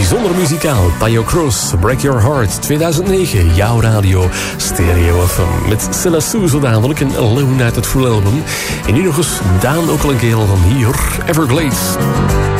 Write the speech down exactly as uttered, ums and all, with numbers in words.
Bijzonder muzikaal. Tayo Cruz, Break Your Heart, tweeduizend negen. Jouw radio, Stereo F M. Met Silla Sue zo dadelijk en Alone uit het full album. En nu nog eens Daan ook al een keer van hier, Everglades.